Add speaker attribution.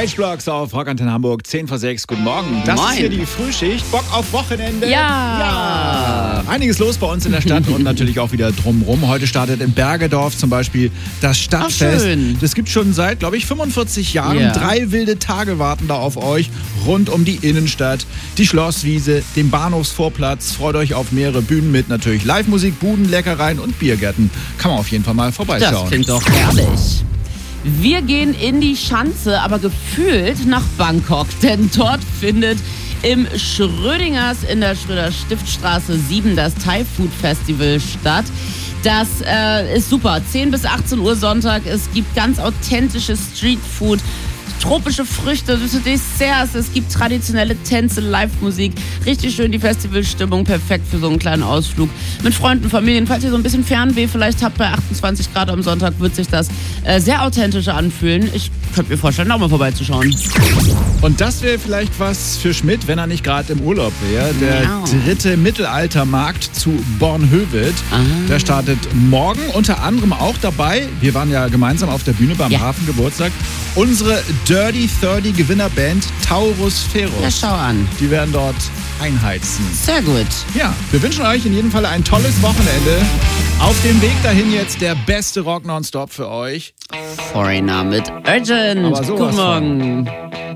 Speaker 1: H-Blocks auf Rock Antenne Hamburg, 10 vor 6. Guten Morgen. Das ist hier die Frühschicht. Bock auf Wochenende?
Speaker 2: Ja.
Speaker 1: Einiges los bei uns in der Stadt und natürlich auch wieder drumrum. Heute startet in Bergedorf zum Beispiel das Stadtfest.
Speaker 2: Schön.
Speaker 1: Das gibt schon seit, glaube ich, 45 Jahren.
Speaker 2: Ja.
Speaker 1: 3 wilde Tage warten da auf euch rund um die Innenstadt, die Schlosswiese, den Bahnhofsvorplatz. Freut euch auf mehrere Bühnen mit natürlich Live-Musik, Buden, Leckereien und Biergärten. Kann man auf jeden Fall mal vorbeischauen.
Speaker 2: Das klingt doch herrlich. Wir gehen in die Schanze, aber gefühlt nach Bangkok, denn dort findet im Schrödingers in der Schröder-Stiftstraße 7 das Thai Food Festival statt. Das ist super. 10 bis 18 Uhr Sonntag. Es gibt ganz authentisches Streetfood, tropische Früchte, süße Desserts, es gibt traditionelle Tänze, Live-Musik, richtig schön die Festivalstimmung, perfekt für so einen kleinen Ausflug mit Freunden, Familien. Falls ihr so ein bisschen Fernweh vielleicht habt bei 28 Grad am Sonntag, wird sich das sehr authentisch anfühlen. Ich könnte mir vorstellen, auch mal vorbeizuschauen.
Speaker 1: Und das wäre vielleicht was für Schmidt, wenn er nicht gerade im Urlaub wäre. Der dritte Mittelaltermarkt zu Bornhöved. Der startet morgen. Unter anderem auch dabei, wir waren ja gemeinsam auf der Bühne beim Hafengeburtstag, unsere Dirty 30 Gewinnerband Taurus Ferus.
Speaker 2: Ja, schau an.
Speaker 1: Die werden dort einheizen.
Speaker 2: Sehr gut.
Speaker 1: Ja, wir wünschen euch in jedem Fall ein tolles Wochenende. Auf dem Weg dahin jetzt der beste Rock nonstop für euch.
Speaker 2: Foreigner mit Urgent.
Speaker 1: Aber sowas
Speaker 2: Guten Morgen.